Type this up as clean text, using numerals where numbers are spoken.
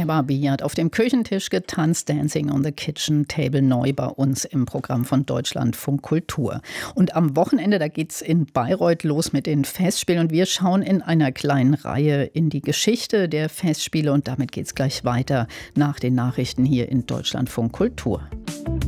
wunderbar Billard auf dem Küchentisch getanzt, Dancing on the Kitchen Table neu bei uns im Programm von Deutschlandfunk Kultur. Und am Wochenende, da geht's in Bayreuth los mit den Festspielen und wir schauen in einer kleinen Reihe in die Geschichte der Festspiele und damit geht's gleich weiter nach den Nachrichten hier in Deutschlandfunk Kultur.